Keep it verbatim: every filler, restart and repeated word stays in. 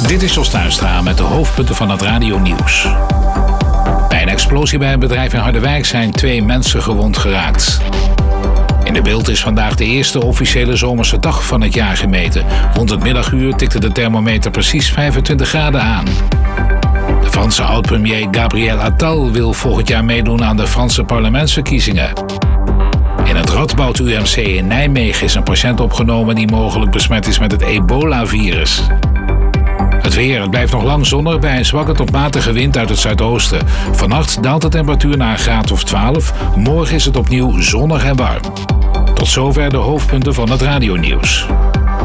Dit is Jos Tuinstra met de hoofdpunten van het radionieuws. Bij een explosie bij een bedrijf in Harderwijk zijn twee mensen gewond geraakt. In de Bilt is vandaag de eerste officiële zomerse dag van het jaar gemeten. Rond het middaguur tikte de thermometer precies vijfentwintig graden aan. De Franse oud-premier Gabriel Attal wil volgend jaar meedoen aan de Franse parlementsverkiezingen. In het Radboud U M C in Nijmegen is een patiënt opgenomen die mogelijk besmet is met het ebola-virus. Het weer, het blijft nog lang zonnig bij een zwakke tot matige wind uit het zuidoosten. Vannacht daalt de temperatuur naar een graad of twaalf. Morgen is het opnieuw zonnig en warm. Tot zover de hoofdpunten van het radionieuws.